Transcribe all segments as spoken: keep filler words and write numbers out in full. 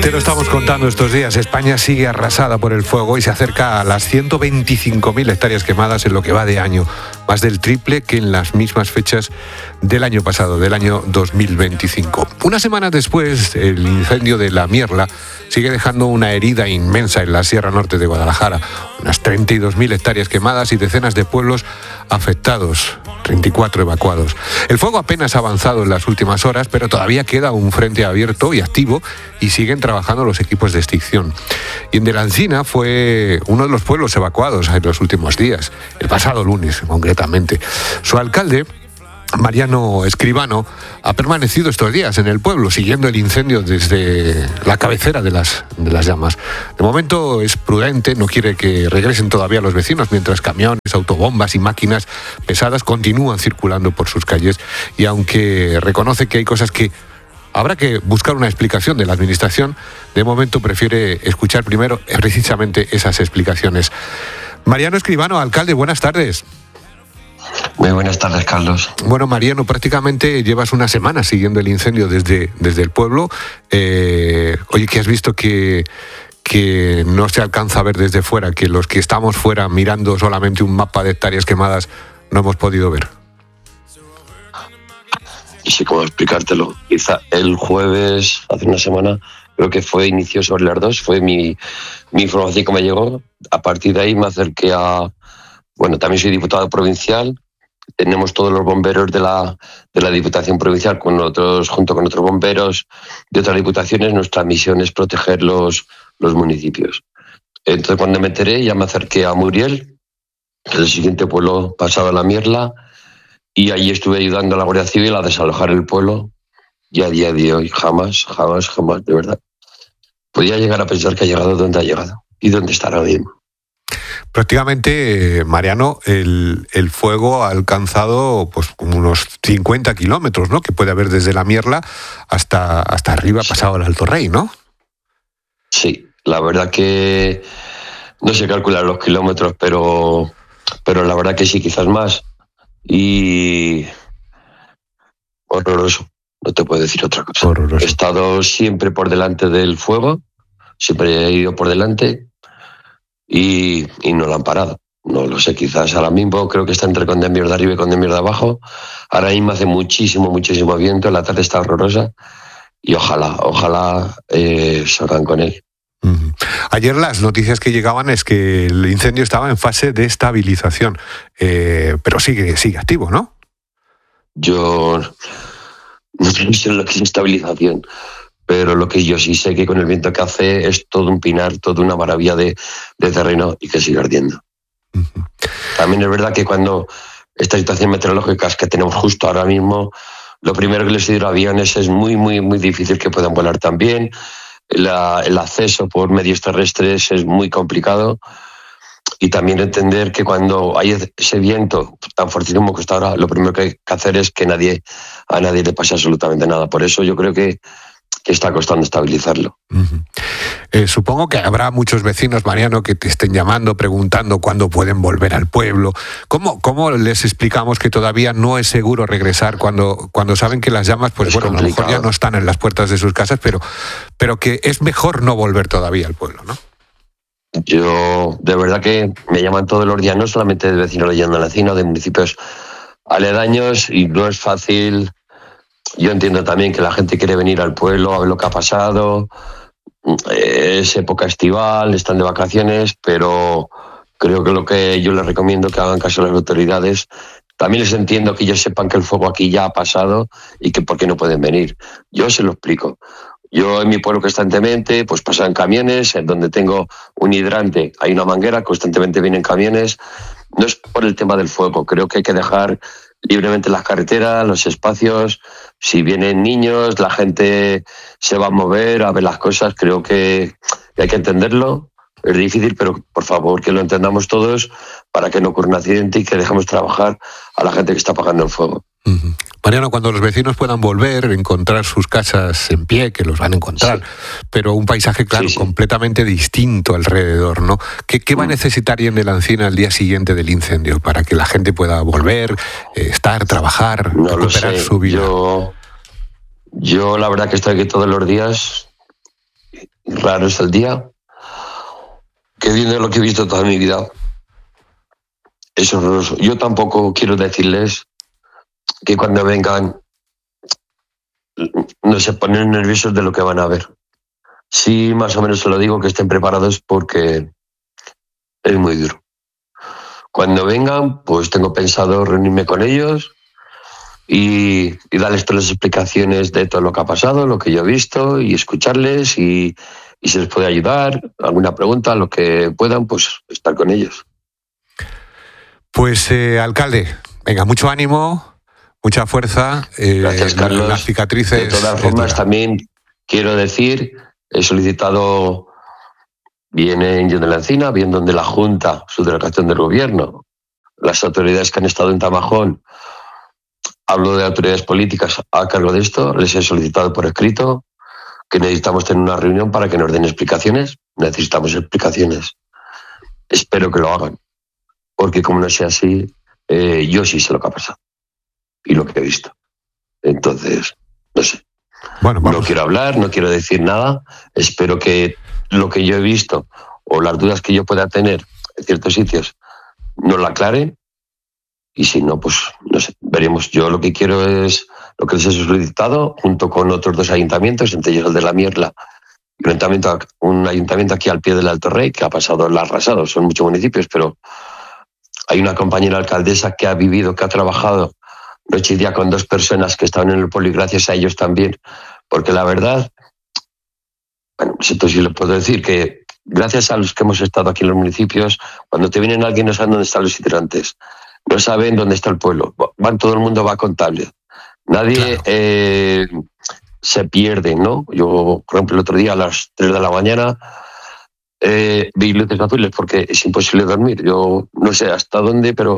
Te lo estamos contando estos días. España sigue arrasada por el fuego y se acerca a las ciento veinticinco mil hectáreas quemadas en lo que va de año, más del triple que en las mismas fechas del año pasado, del año dos mil veinticinco. Una semana después, el incendio de La Mierla sigue dejando una herida inmensa en la Sierra Norte de Guadalajara. Unas treinta y dos mil hectáreas quemadas y decenas de pueblos afectados, treinta y cuatro evacuados. El fuego apenas ha avanzado en las últimas horas, pero todavía queda un frente abierto y activo y siguen trabajando los equipos de extinción. Y en de la Encina fue uno de los pueblos evacuados en los últimos días, el pasado lunes concretamente. Su alcalde, Mariano Escribano, ha permanecido estos días en el pueblo, siguiendo el incendio desde la cabecera de las, de las llamas. De momento es prudente, no quiere que regresen todavía los vecinos, mientras camiones, autobombas y máquinas pesadas continúan circulando por sus calles. Y aunque reconoce que hay cosas que habrá que buscar una explicación de la administración, de momento prefiere escuchar primero precisamente esas explicaciones. Mariano Escribano, alcalde, buenas tardes. Muy buenas tardes, Carlos. Bueno, Mariano, prácticamente llevas una semana siguiendo el incendio desde, desde el pueblo. Eh, oye, que has visto que, que no se alcanza a ver desde fuera, que los que estamos fuera mirando solamente un mapa de hectáreas quemadas no hemos podido ver. Y sí, cómo explicártelo. Quizá el jueves, hace una semana, creo que fue, inició sobre las dos, fue mi, mi información que me llegó. A partir de ahí me acerqué a... Bueno, también soy diputado provincial. Tenemos todos los bomberos de la, de la Diputación Provincial con otros, junto con otros bomberos de otras diputaciones. Nuestra misión es proteger los, los municipios. Entonces, cuando me enteré, ya me acerqué a Muriel, que es el siguiente pueblo pasado a La Mierla, y allí estuve ayudando a la Guardia Civil a desalojar el pueblo. Y a día de hoy, jamás, jamás, jamás, de verdad, podía llegar a pensar que ha llegado donde ha llegado y dónde estará ahora mismo. Prácticamente, eh, Mariano, el, el fuego ha alcanzado pues como unos cincuenta kilómetros, ¿no? Que puede haber desde La Mierla hasta, hasta arriba, pasado el Alto Rey, ¿no? Sí, la verdad que no sé calcular los kilómetros, pero, pero la verdad que sí, quizás más. Y horroroso, no te puedo decir otra cosa. Horroroso. He estado siempre por delante del fuego, siempre he ido por delante. Y, y no lo han parado. No lo sé, quizás ahora mismo creo que está entre Condemier de arriba y Condemier de abajo. Ahora mismo hace muchísimo, muchísimo viento, la tarde está horrorosa y ojalá, ojalá eh, salgan con él. Uh-huh. Ayer las noticias que llegaban es que el incendio estaba en fase de estabilización, eh, pero sigue, sigue activo, ¿no? Yo no sé lo que es estabilización, pero lo que yo sí sé que con el viento que hace es todo un pinar, toda una maravilla de, de terreno y que sigue ardiendo. Uh-huh. También es verdad que cuando esta situación meteorológica que tenemos justo ahora mismo, lo primero que les digo a aviones es muy, muy, muy difícil que puedan volar también. La, el acceso por medios terrestres es muy complicado. Y también entender que cuando hay ese viento tan fortísimo que está ahora, lo primero que hay que hacer es que nadie, a nadie le pase absolutamente nada. Por eso yo creo que que está costando estabilizarlo. Uh-huh. Eh, supongo que habrá muchos vecinos, Mariano, que te estén llamando, preguntando cuándo pueden volver al pueblo. ¿Cómo, cómo les explicamos que todavía no es seguro regresar cuando, cuando saben que las llamas, pues es bueno, complicado. A lo mejor ya no están en las puertas de sus casas, pero, pero que es mejor no volver todavía al pueblo, ¿no? Yo, de verdad que me llaman todos los días, no solamente de vecinos leyendo en la Encina, de municipios aledaños, y no es fácil. Yo entiendo también que la gente quiere venir al pueblo a ver lo que ha pasado. Es época estival, están de vacaciones, pero creo que lo que yo les recomiendo que hagan caso a las autoridades. También les entiendo que ellos sepan que el fuego aquí ya ha pasado y que por qué no pueden venir. Yo se lo explico. Yo en mi pueblo constantemente pues pasan camiones, en donde tengo un hidrante, hay una manguera, constantemente vienen camiones. No es por el tema del fuego, creo que hay que dejar libremente las carreteras, los espacios. Si vienen niños, la gente se va a mover a ver las cosas. Creo que hay que entenderlo. Es difícil, pero por favor que lo entendamos todos para que no ocurra un accidente y que dejemos trabajar a la gente que está apagando el fuego. Uh-huh. Mariano, cuando los vecinos puedan volver, encontrar sus casas en pie, que los van a encontrar, sí. Pero un paisaje, claro, sí, sí. completamente distinto alrededor, ¿no? ¿Qué, qué va a necesitar en de la Encina al día siguiente del incendio para que la gente pueda volver, eh, estar, trabajar, no recuperar lo sé. su vida? Yo, yo la verdad que estoy aquí todos los días raro es el día que, viendo lo que he visto toda mi vida, es horroroso. Yo tampoco quiero decirles que cuando vengan no se ponen nerviosos de lo que van a ver. Sí, más o menos se lo digo, que estén preparados porque es muy duro. Cuando vengan, pues tengo pensado reunirme con ellos y, y darles todas las explicaciones de todo lo que ha pasado, lo que yo he visto, y escucharles y, y si les puede ayudar, alguna pregunta, lo que puedan, pues estar con ellos. Pues, eh, alcalde, venga, mucho ánimo, mucha fuerza. Eh, Gracias, Carlos. Las cicatrices. De todas formas, también quiero decir, he solicitado, bien en Llón de la Encina, bien donde la Junta, su delegación del gobierno, las autoridades que han estado en Tamajón, hablo de autoridades políticas a cargo de esto, les he solicitado por escrito que necesitamos tener una reunión para que nos den explicaciones. Necesitamos explicaciones. Espero que lo hagan, porque como no sea así, eh, yo sí sé lo que ha pasado y lo que he visto. Entonces, no sé. Bueno, vamos. No quiero hablar, no quiero decir nada. Espero que lo que yo he visto o las dudas que yo pueda tener en ciertos sitios nos la aclaren. Y si no, pues no sé, veremos. Yo lo que quiero es lo que les he solicitado, junto con otros dos ayuntamientos, entre ellos el de La Mierla, y un ayuntamiento, un ayuntamiento aquí al pie del Alto Rey, que ha pasado el arrasado. Son muchos municipios, pero hay una compañera alcaldesa que ha vivido, que ha trabajado noche y día con dos personas que estaban en el pueblo, y gracias a ellos también. Porque la verdad, bueno, esto sí lo puedo decir, que gracias a los que hemos estado aquí en los municipios, cuando te vienen alguien no saben dónde están los hidrantes, no saben dónde está el pueblo, van, todo el mundo va con tablet. Nadie claro. eh, se pierde, ¿no? Yo, por ejemplo, el otro día a las tres de la mañana eh, vi luces azules porque es imposible dormir. Yo no sé hasta dónde, pero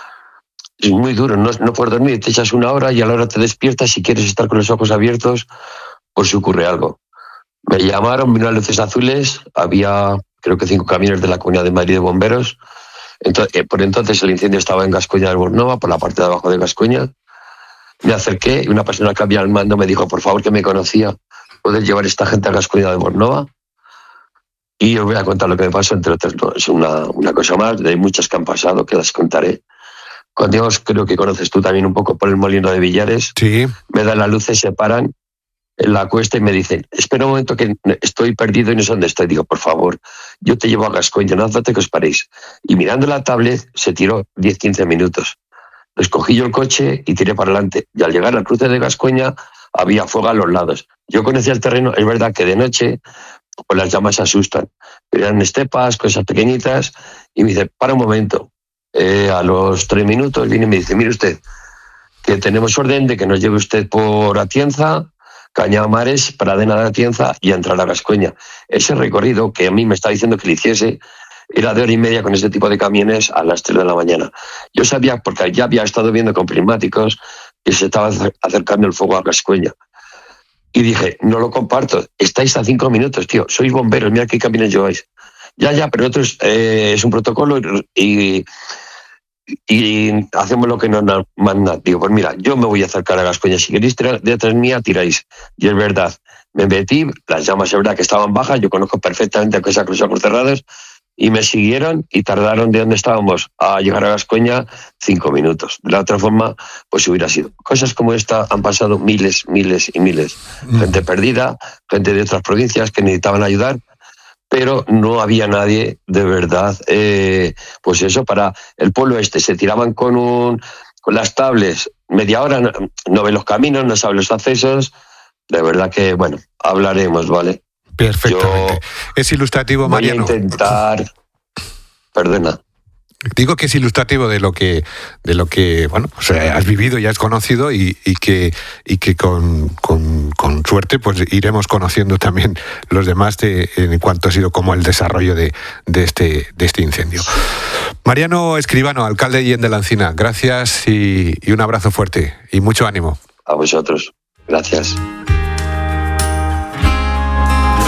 es muy duro, no, no puedes dormir, te echas una hora y a la hora te despiertas si quieres estar con los ojos abiertos, por si ocurre algo. Me llamaron, vino a luces azules, había creo que cinco camiones de la Comunidad de Madrid de bomberos. Entonces, eh, por entonces el incendio estaba en Gascoña del Bornova, por la parte de abajo de Gascoña. Me acerqué y una persona que había al mando me dijo, por favor, que me conocía, ¿puedes llevar esta gente a Gascoña del Bornova? Y os voy a contar lo que me pasó, entre otras, no, es una, una cosa más, de muchas que han pasado, que las contaré. Cuando Dios, creo que conoces tú también un poco por el Molino de Villares, sí. Me dan las luces, se paran en la cuesta y me dicen, espera un momento que estoy perdido y no sé dónde estoy. Digo, por favor, yo te llevo a Gascoña, no hace falta que os paréis. Y mirando la tablet se tiró diez a quince minutos. Escogí yo el coche y tiré para adelante. Y al llegar al cruce de Gascoña había fuego a los lados. Yo conocía el terreno, es verdad que de noche pues las llamas asustan. Eran estepas, cosas pequeñitas, y me dice, para un momento. Eh, a los tres minutos viene y me dice, mire usted, que tenemos orden de que nos lleve usted por Atienza, Cañamares, Pradena de Atienza y a entrar a Gascoña. Ese recorrido que a mí me está diciendo que le hiciese era de hora y media con este tipo de camiones a las tres de la mañana. Yo sabía, porque ya había estado viendo con prismáticos, que se estaba acercando el fuego a Gascoña. Y dije, no lo comparto, estáis a cinco minutos, tío, sois bomberos, mira qué camiones lleváis. Ya, ya, pero otros eh, es un protocolo y, y hacemos lo que nos manda. Digo, pues mira, yo me voy a acercar a Gascoña, si queréis tirar detrás mía, tiráis. Y es verdad, me metí, las llamas es verdad que estaban bajas, yo conozco perfectamente que se han cruzado cerradas, y me siguieron y tardaron de donde estábamos a llegar a Gascoña cinco minutos. De la otra forma, pues hubiera sido. Cosas como esta han pasado miles, miles y miles. Mm. Gente perdida, gente de otras provincias que necesitaban ayudar, pero no había nadie de verdad, eh, pues eso, para el pueblo este. Se tiraban con un con las tablets media hora, no, no ve los caminos, no sabe los accesos. De verdad que, bueno, hablaremos, ¿vale? Perfectamente. Yo es ilustrativo, Mariano. Voy a intentar... Perdona. Digo que es ilustrativo de lo que, de lo que bueno, pues has vivido y has conocido y, y que, y que con, con, con suerte pues iremos conociendo también los demás de, en cuanto ha sido como el desarrollo de, de, este, de este incendio. Mariano Escribano, alcalde de Llón de la Encina, gracias y, y un abrazo fuerte y mucho ánimo. A vosotros. Gracias.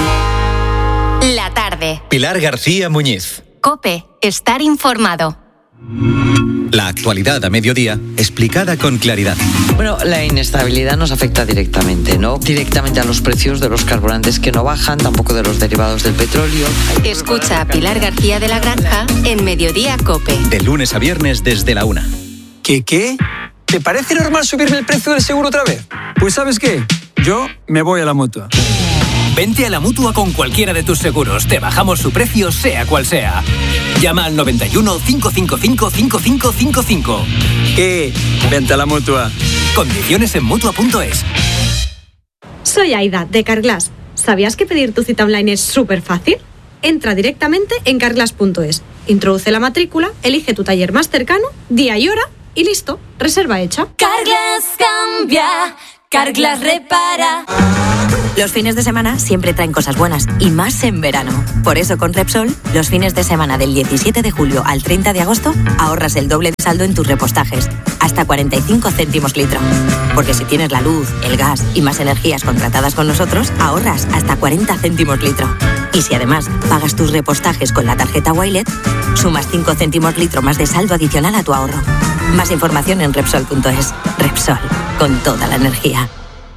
La tarde. Pilar García Muñiz. COPE. Estar informado. La actualidad a mediodía, explicada con claridad. Bueno, la inestabilidad nos afecta directamente, ¿no? Directamente a los precios de los carburantes que no bajan, tampoco de los derivados del petróleo. Escucha a Pilar García de la Granja en Mediodía COPE. De lunes a viernes desde la una. ¿Qué qué? ¿Te parece normal subirme el precio del seguro otra vez? Pues ¿sabes qué? Yo me voy a la Mutua. Vente a la Mutua con cualquiera de tus seguros. Te bajamos su precio, sea cual sea. Llama al noventa y uno, cinco cinco cinco, cinco cinco cinco cinco. ¿Qué? Vente a la Mutua. Condiciones en Mutua punto es. Soy Aida, de Carglass. ¿Sabías que pedir tu cita online es súper fácil? Entra directamente en carglass punto es. Introduce la matrícula, elige tu taller más cercano, día y hora, y listo, reserva hecha. Carglass cambia, Carglass repara. Los fines de semana siempre traen cosas buenas, y más en verano. Por eso con Repsol, los fines de semana del diecisiete de julio al treinta de agosto, ahorras el doble de saldo en tus repostajes, hasta cuarenta y cinco céntimos litro. Porque si tienes la luz, el gas y más energías contratadas con nosotros, ahorras hasta cuarenta céntimos litro. Y si además pagas tus repostajes con la tarjeta Wilet, sumas cinco céntimos litro más de saldo adicional a tu ahorro. Más información en Repsol punto es. Repsol, con toda la energía.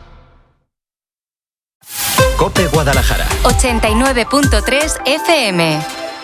COPE Guadalajara. ochenta y nueve punto tres F M.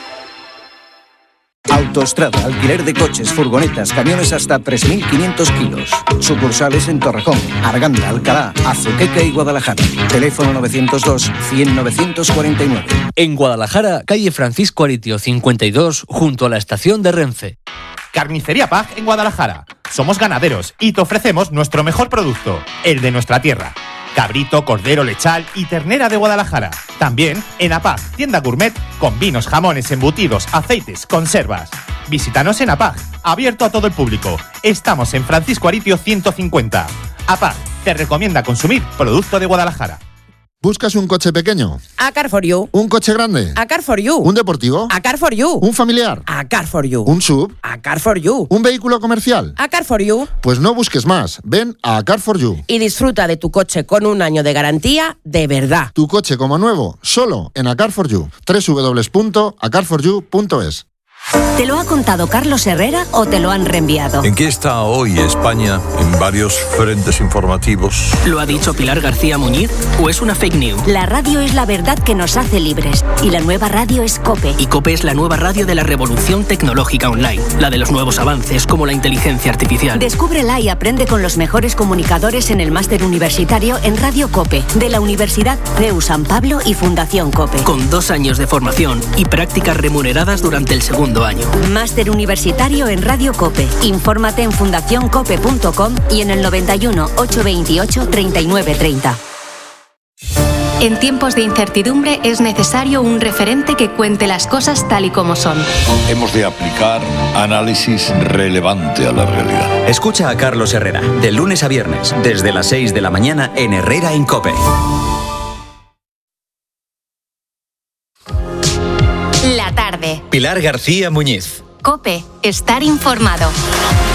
Autostrada, alquiler de coches, furgonetas, camiones hasta tres mil quinientos kilos. Sucursales en Torrejón, Arganda, Alcalá, Azuqueca y Guadalajara. Teléfono novecientos dos, cien, novecientos cuarenta y nueve. En Guadalajara, calle Francisco Aritio cincuenta y dos, junto a la estación de Renfe. Carnicería Pag en Guadalajara. Somos ganaderos y te ofrecemos nuestro mejor producto, el de nuestra tierra. Cabrito, cordero, lechal y ternera de Guadalajara. También en APAG, tienda gourmet con vinos, jamones, embutidos, aceites, conservas. Visítanos en APAG, abierto a todo el público. Estamos en Francisco Aritio ciento cincuenta. APAG te recomienda consumir producto de Guadalajara. ¿Buscas un coche pequeño? A Car for You. ¿Un coche grande? A Car for You. ¿Un deportivo? A Car for You. ¿Un familiar? A Car for You. ¿Un sub? A Car for You. ¿Un vehículo comercial? A Car for You. Pues no busques más, ven a Car for You. Y disfruta de tu coche con un año de garantía de verdad. Tu coche como nuevo, solo en A Car for You. doble u doble u doble u punto a car for you punto es. ¿Te lo ha contado Carlos Herrera o te lo han reenviado? ¿En qué está hoy España en varios frentes informativos? ¿Lo ha dicho Pilar García Muñiz o es una fake news? La radio es la verdad que nos hace libres y la nueva radio es COPE. Y COPE es la nueva radio de la revolución tecnológica online, la de los nuevos avances como la inteligencia artificial. Descúbrela y aprende con los mejores comunicadores en el máster universitario en Radio COPE, de la Universidad C E U San Pablo y Fundación COPE. Con dos años de formación y prácticas remuneradas durante el segundo año. Máster universitario en Radio COPE. Infórmate en fundación cope punto com y en el noventa y uno, ochocientos veintiocho, treinta y nueve treinta. En tiempos de incertidumbre es necesario un referente que cuente las cosas tal y como son. Hemos de aplicar análisis relevante a la realidad. Escucha a Carlos Herrera, de lunes a viernes, desde las seis de la mañana en Herrera en COPE. La tarde. Pilar García Muñiz. COPE. Estar informado.